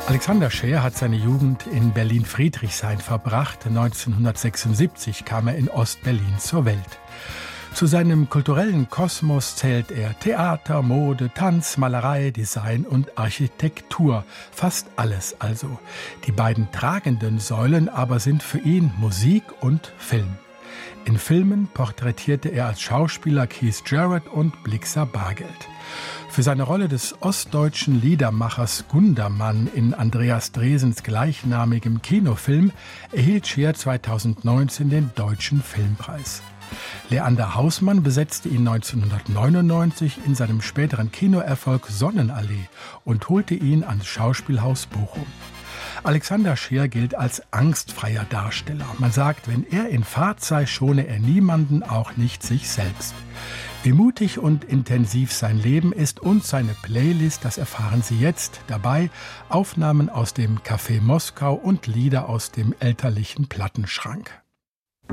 Alexander Scheer hat seine Jugend in Berlin-Friedrichshain verbracht. 1976 kam er in Ost-Berlin zur Welt. Zu seinem kulturellen Kosmos zählt er Theater, Mode, Tanz, Malerei, Design und Architektur. Fast alles also. Die beiden tragenden Säulen aber sind für ihn Musik und Film. In Filmen porträtierte er als Schauspieler Keith Jarrett und Blixa Bargeld. Für seine Rolle des ostdeutschen Liedermachers Gundermann in Andreas Dresens gleichnamigem Kinofilm erhielt Scheer 2019 den Deutschen Filmpreis. Leander Hausmann besetzte ihn 1999 in seinem späteren Kinoerfolg Sonnenallee und holte ihn ans Schauspielhaus Bochum. Alexander Scheer gilt als angstfreier Darsteller. Man sagt, wenn er in Fahrt sei, schone er niemanden, auch nicht sich selbst. Wie mutig und intensiv sein Leben ist und seine Playlist, das erfahren Sie jetzt. Dabei Aufnahmen aus dem Café Moskau und Lieder aus dem elterlichen Plattenschrank.